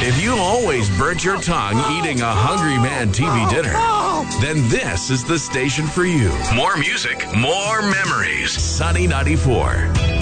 If you always burnt your tongue eating a Hungry Man TV dinner, then this is the station for you. More music, more memories. Sunny 94.